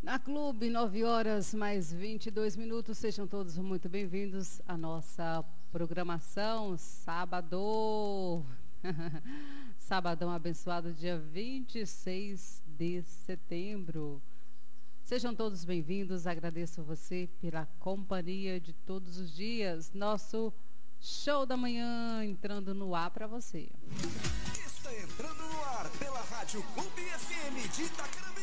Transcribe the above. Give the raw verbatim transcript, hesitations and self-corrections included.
Na Clube, nove horas mais vinte e dois minutos. Sejam todos muito bem-vindos à nossa programação. Sábado. Sabadão abençoado, dia vinte e seis de setembro. Sejam todos bem-vindos. Agradeço você pela companhia de todos os dias. Nosso show da manhã entrando no ar para você. Está entrando no ar pela Rádio Clube F M de Itacarana.